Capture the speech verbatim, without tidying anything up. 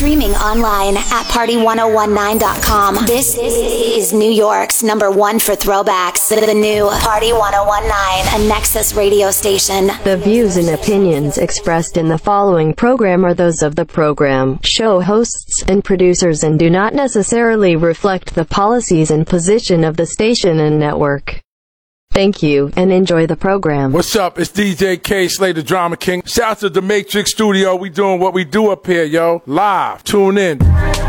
Streaming online at party one oh one nine dot com. This is New York's number one for throwbacks. The new Party one oh one nine, a Nexus radio station. The views and opinions expressed in the following program are those of the program, show hosts, and producers and do not necessarily reflect the policies and position of the station and network. Thank you, and enjoy the program. What's up? It's D J K, Slay the Drama King. Shout out to the Matrix Studio. We doing what we do up here, yo. Live. Tune in.